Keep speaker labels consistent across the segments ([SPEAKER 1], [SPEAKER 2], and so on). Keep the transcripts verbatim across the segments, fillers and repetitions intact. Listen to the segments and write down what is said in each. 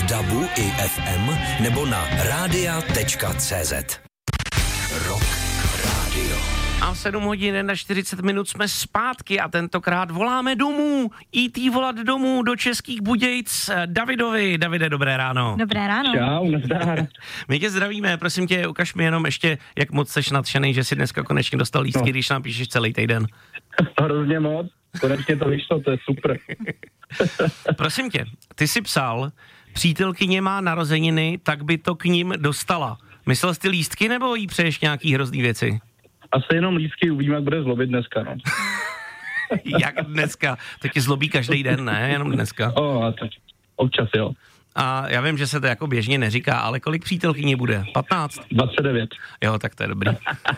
[SPEAKER 1] v dabu i ef em nebo na rádia tečka cé zet. Rock Radio.
[SPEAKER 2] A v sedm hodin a čtyřicet minut jsme zpátky a tentokrát voláme domů. í té volat domů do Českých Budějc Davidovi. Davide, dobré ráno.
[SPEAKER 3] Dobré ráno.
[SPEAKER 4] Čau, nazdar.
[SPEAKER 2] My tě zdravíme, prosím tě, ukaž mi jenom ještě, jak moc seš nadšenej, že jsi dneska konečně dostal lístky, no. Když nám píšeš celý týden.
[SPEAKER 4] Hrozně moc, konečně to vyšlo, to je super.
[SPEAKER 2] Prosím tě, ty jsi psal, přítelkyně má narozeniny, tak by to k ním dostala. Myslel jsi ty lístky, nebo jí přeješ nějaký hrozný věci?
[SPEAKER 4] Asi jenom lístky, uvidíme, jak bude zlobit dneska, no.
[SPEAKER 2] Jak dneska? To tě zlobí každý den, ne? Jenom dneska.
[SPEAKER 4] O, a to občas, jo.
[SPEAKER 2] A já vím, že se to jako běžně neříká, ale kolik přítelkyní bude? patnáct?
[SPEAKER 4] dvacet devět.
[SPEAKER 2] Jo, tak to je dobrý.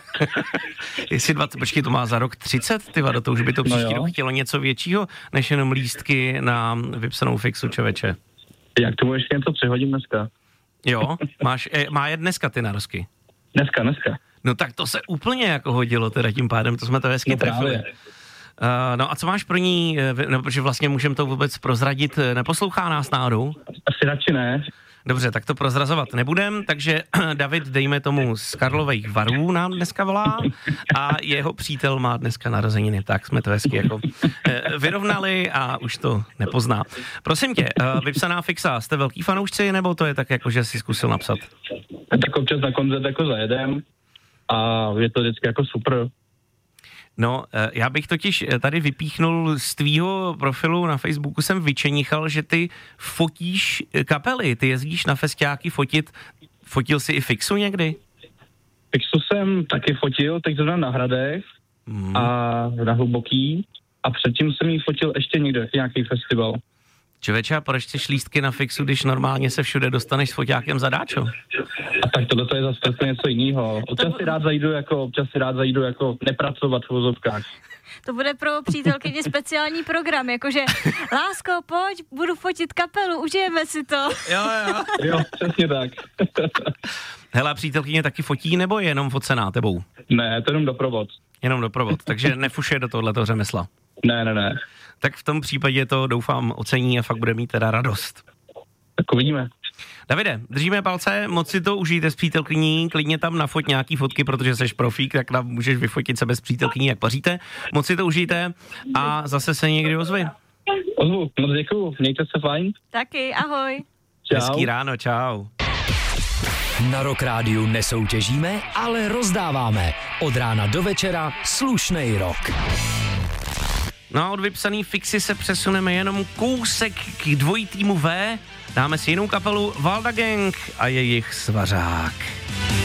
[SPEAKER 2] Jestli dvacet, počkej, to má za rok třicet, ty vado, to už by to příští
[SPEAKER 4] no
[SPEAKER 2] rok chtělo něco většího, než jenom lístky na vypsanou fixu, čověče.
[SPEAKER 4] Jak tomu ještě něco přihodím dneska?
[SPEAKER 2] Jo, máš, je, má je dneska ty narozky?
[SPEAKER 4] Dneska, dneska.
[SPEAKER 2] No tak to se úplně jako hodilo teda tím pádem, to jsme to hezky
[SPEAKER 4] no
[SPEAKER 2] trefili. Uh, no a co máš pro ní, no, protože vlastně můžeme to vůbec prozradit, neposlouchá nás náhodou?
[SPEAKER 4] Asi radši ne.
[SPEAKER 2] Dobře, tak to prozrazovat nebudem, takže David, dejme tomu, z Karlových Varů nám dneska volá a jeho přítel má dneska narozeniny, tak jsme to hezky jako vyrovnali a už to nepozná. Prosím tě, vypsaná fixa, jste velký fanoušci, nebo to je tak jako, že jsi zkusil napsat?
[SPEAKER 4] Tak občas na koncert jako zajedem a je to vždycky jako super.
[SPEAKER 2] No, já bych totiž tady vypíchnul z tvýho profilu na Facebooku, jsem vyčenichal, že ty fotíš kapely, ty jezdíš na festiáky fotit, fotil jsi i fixu někdy?
[SPEAKER 4] Fixu jsem taky fotil, teď zrovna na Hradech hmm. a na Hluboký a předtím jsem jí fotil ještě někde, nějaký festival.
[SPEAKER 2] Čověče, a proč chceš lístky na fixu, když normálně se všude dostaneš s foťákem zadáčo?
[SPEAKER 4] A tak tohle to je zase něco jiného. Občas si rád zajdu jako, občas si rád zajdu jako nepracovat v vozovkách.
[SPEAKER 3] To bude pro přítelkyni speciální program, jakože lásko, pojď, budu fotit kapelu, užijeme si to.
[SPEAKER 2] Jo, jo.
[SPEAKER 4] Jo, přesně tak.
[SPEAKER 2] Hele, přítelkyně taky fotí, nebo je jenom focená tebou?
[SPEAKER 4] Ne, to jenom doprovod.
[SPEAKER 2] Jenom doprovod, takže nefušuje do tohletoho řemesla.
[SPEAKER 4] Ne, ne, ne.
[SPEAKER 2] Tak v tom případě to doufám ocení a fakt bude mít teda radost.
[SPEAKER 4] Tak uvidíme.
[SPEAKER 2] Davide, držíme palce, moc si to užijte s přítelkyní, klidně tam nafoť nějaký fotky, protože jsi profík, tak tam můžeš vyfotit sebe s přítelkyní, jak paříte. Moc si to užijte a zase se někdy ozvi.
[SPEAKER 4] Ozvu, moc děkuju, mějte se fajn.
[SPEAKER 3] Taky, ahoj.
[SPEAKER 4] Čau.
[SPEAKER 2] Hezký ráno, čau.
[SPEAKER 1] Na Rock Rádiu nesoutěžíme, ale rozdáváme. Od rána do večera slušnej rock.
[SPEAKER 2] No a od vypsaný fixy se přesuneme jenom kousek k dvojitýmu V. Dáme si jinou kapelu Valda Gang a jejich Svařák.